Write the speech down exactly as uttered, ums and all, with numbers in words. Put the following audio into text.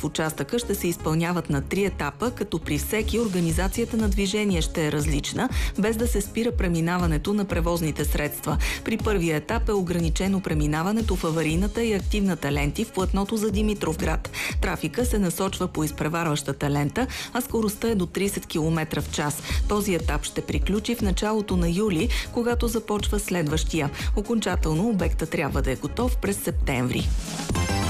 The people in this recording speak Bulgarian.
в участъка ще се изпълняват на три етапа, като при всеки организацията на движение ще е различна, без да се спира преминаването на превозните средства. При първия етап е ограничено преминаването в аварийната и активната ленти в платното за Димитровград. Трафика се насочва по изпреварващата лента, а скоростта е до трийсет километра в час. Този етап ще приключи в началото на юли, когато започва следващия. Окончателно обектът трябва да е готов през септември.